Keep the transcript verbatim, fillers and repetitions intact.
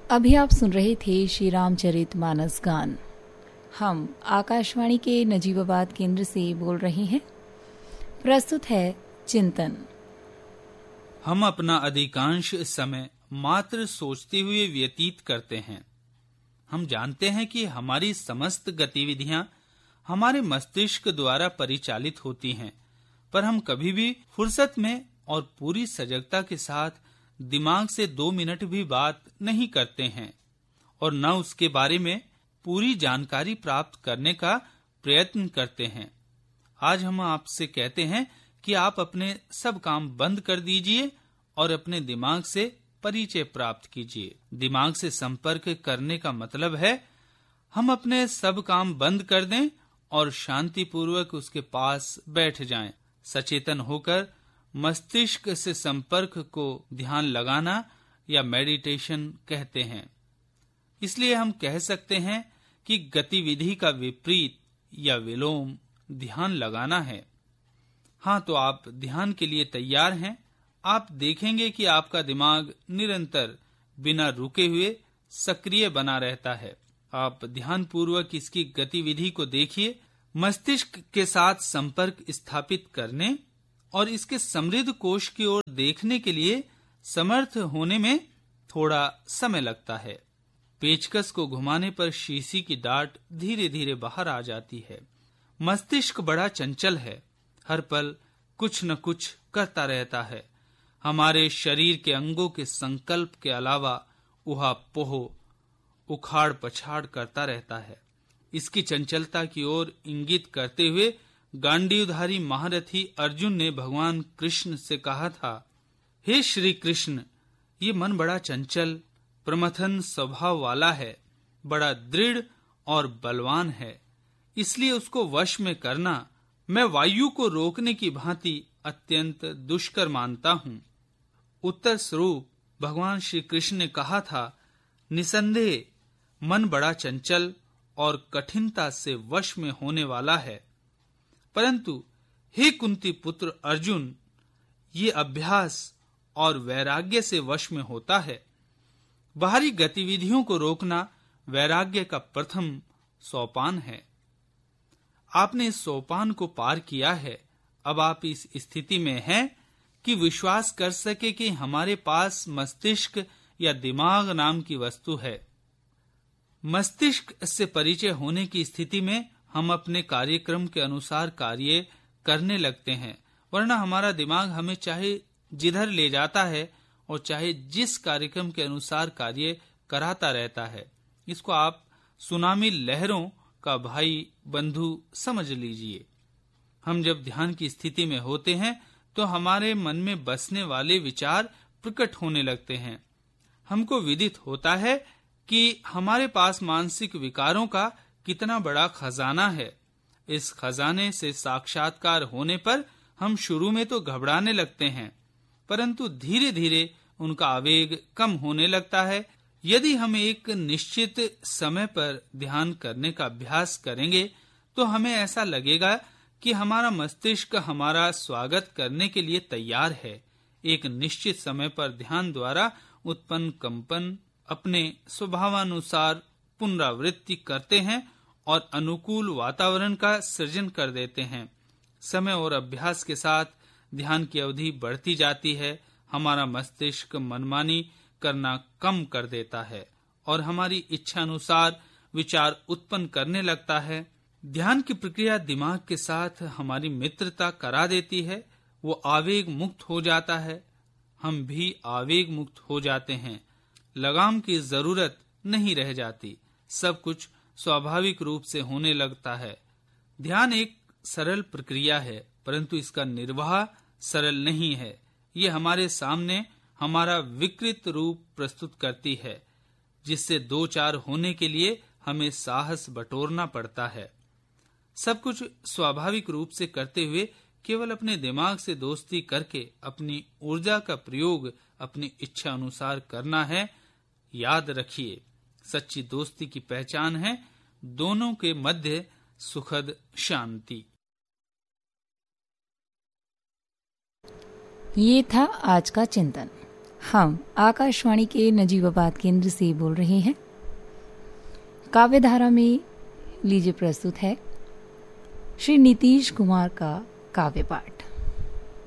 अभी आप सुन रहे थे श्री रामचरित मानस गान। हम आकाशवाणी के नजीबाबाद केंद्र से बोल रहे हैं। प्रस्तुत है चिंतन। हम अपना अधिकांश समय मात्र सोचते हुए व्यतीत करते हैं। हम जानते हैं कि हमारी समस्त गतिविधियां हमारे मस्तिष्क द्वारा परिचालित होती हैं, पर हम कभी भी फुर्सत में और पूरी सजगता के साथ दिमाग से दो मिनट भी बात नहीं करते हैं और न उसके बारे में पूरी जानकारी प्राप्त करने का प्रयत्न करते हैं। आज हम आपसे कहते हैं कि आप अपने सब काम बंद कर दीजिए और अपने दिमाग से परिचय प्राप्त कीजिए। दिमाग से संपर्क करने का मतलब है हम अपने सब काम बंद कर दें और शांतिपूर्वक उसके पास बैठ जाएं। सचेतन होकर मस्तिष्क से संपर्क को ध्यान लगाना या मेडिटेशन कहते हैं। इसलिए हम कह सकते हैं कि गतिविधि का विपरीत या विलोम ध्यान लगाना है। हाँ, तो आप ध्यान के लिए तैयार हैं। आप देखेंगे कि आपका दिमाग निरंतर बिना रुके हुए सक्रिय बना रहता है। आप ध्यानपूर्वक इसकी गतिविधि को देखिए। मस्तिष्क के साथ संपर्क स्थापित करने और इसके समृद्ध कोश की ओर देखने के लिए समर्थ होने में थोड़ा समय लगता है। पेचकस को घुमाने पर शीशी की डाट धीरे धीरे बाहर आ जाती है। मस्तिष्क बड़ा चंचल है, हर पल कुछ न कुछ करता रहता है। हमारे शरीर के अंगों के संकल्प के अलावा उहापोह उखाड़ पछाड़ करता रहता है। इसकी चंचलता की ओर इंगित करते हुए गांडीवधारी महारथी अर्जुन ने भगवान कृष्ण से कहा था, हे श्री कृष्ण, ये मन बड़ा चंचल प्रमथन स्वभाव वाला है, बड़ा दृढ़ और बलवान है, इसलिए उसको वश में करना मैं वायु को रोकने की भांति अत्यंत दुष्कर मानता हूँ। उत्तर स्वरूप भगवान श्री कृष्ण ने कहा था, निसंदेह मन बड़ा चंचल और कठिनता से वश में होने वाला है, परंतु हे कुंती पुत्र अर्जुन, ये अभ्यास और वैराग्य से वश में होता है। बाहरी गतिविधियों को रोकना वैराग्य का प्रथम सोपान है। आपने इस सोपान को पार किया है। अब आप इस स्थिति में हैं कि विश्वास कर सके कि हमारे पास मस्तिष्क या दिमाग नाम की वस्तु है। मस्तिष्क से परिचय होने की स्थिति में हम अपने कार्यक्रम के अनुसार कार्य करने लगते हैं, वरना हमारा दिमाग हमें चाहे जिधर ले जाता है और चाहे जिस कार्यक्रम के अनुसार कार्य कराता रहता है। इसको आप सुनामी लहरों का भाई बंधु समझ लीजिए। हम जब ध्यान की स्थिति में होते हैं तो हमारे मन में बसने वाले विचार प्रकट होने लगते हैं। हमको विदित होता है कि हमारे पास मानसिक विकारों का कितना बड़ा खजाना है। इस खजाने से साक्षात्कार होने पर हम शुरू में तो घबराने लगते हैं, परंतु धीरे धीरे उनका आवेग कम होने लगता है। यदि हम एक निश्चित समय पर ध्यान करने का अभ्यास करेंगे तो हमें ऐसा लगेगा कि हमारा मस्तिष्क हमारा स्वागत करने के लिए तैयार है। एक निश्चित समय पर ध्यान द्वारा उत्पन्न कंपन अपने स्वभावानुसार पुनरावृत्ति करते हैं और अनुकूल वातावरण का सृजन कर देते हैं। समय और अभ्यास के साथ ध्यान की अवधि बढ़ती जाती है। हमारा मस्तिष्क मनमानी करना कम कर देता है और हमारी इच्छा अनुसार विचार उत्पन्न करने लगता है। ध्यान की प्रक्रिया दिमाग के साथ हमारी मित्रता करा देती है। वो आवेग मुक्त हो जाता है, हम भी आवेग मुक्त हो जाते हैं। लगाम की जरूरत नहीं रह जाती, सब कुछ स्वाभाविक रूप से होने लगता है। ध्यान एक सरल प्रक्रिया है, परंतु इसका निर्वाह सरल नहीं है। ये हमारे सामने हमारा विकृत रूप प्रस्तुत करती है, जिससे दो चार होने के लिए हमें साहस बटोरना पड़ता है। सब कुछ स्वाभाविक रूप से करते हुए केवल अपने दिमाग से दोस्ती करके अपनी ऊर्जा का प्रयोग अपनी इच्छा अनुसार करना है। याद रखिए, सच्ची दोस्ती की पहचान है दोनों के मध्य सुखद शांति। ये था आज का चिंतन। हम आकाशवाणी के नजीबाबाद केंद्र से बोल रहे हैं। काव्य धारा में लीजिए प्रस्तुत है श्री नीतीश कुमार का काव्य पाठ।